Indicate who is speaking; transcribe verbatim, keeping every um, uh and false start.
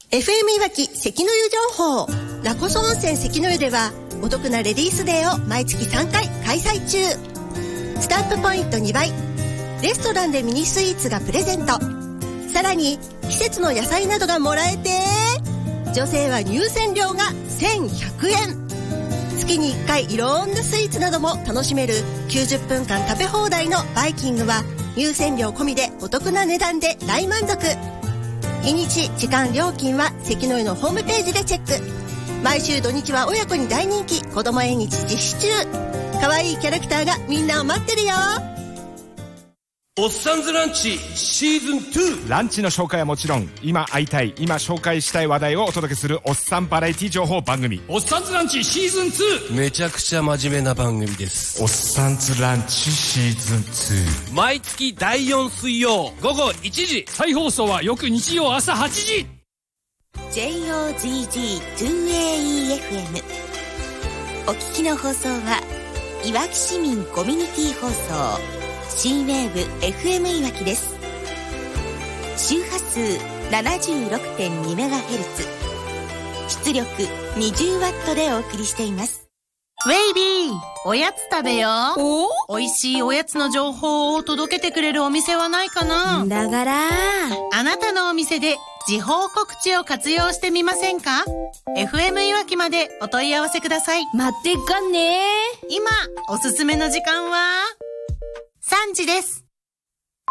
Speaker 1: エフエム いわき関の湯情報。ラコス温泉関の湯ではお得なレディースデーを毎月さんかい開催中。スタンプポイントにばい、レストランでミニスイーツがプレゼント、さらに季節の野菜などがもらえて、女性は入船料がせんひゃくえん。月にいっかいいろんなスイーツなども楽しめるきゅうじゅっぷんかん食べ放題のバイキングは入船料込みでお得な値段で大満足。日にち時間料金は関の湯のホームページでチェック。毎週土日は親子に大人気子供縁日実施中。可愛いキャラクターがみんなを待ってるよ。
Speaker 2: おっさんずランチシーズンツー。
Speaker 3: ランチの紹介はもちろん、今会いたい、今紹介したい話題をお届けするおっさんバラエティ情報番組、
Speaker 2: おっさんずランチシーズンツー。めちゃくちゃ真面目な番組です。
Speaker 3: おっさんずランチシーズンツー、
Speaker 2: 毎月だいよん水曜午後いちじ、再放送は翌日曜朝はちじ。
Speaker 4: ジェイオージージーツーエーイーエフエム。 お聞きの放送はいわき市民コミュニティ放送 C ウェーブ エフエム いわきです。周波数 ななじゅうろくてんにメガヘルツ、 出力 にじゅうワット でお送りしています。
Speaker 5: ウェイビー、おやつ食べよう。おおいしいおやつの情報を届けてくれるお店はないかな。
Speaker 4: だから
Speaker 5: あなたのお店で時報告知を活用してみませんか？ エフエム いわきまでお問い合わせください。
Speaker 4: 待ってっかんね。
Speaker 5: 今おすすめの時間はさんじです。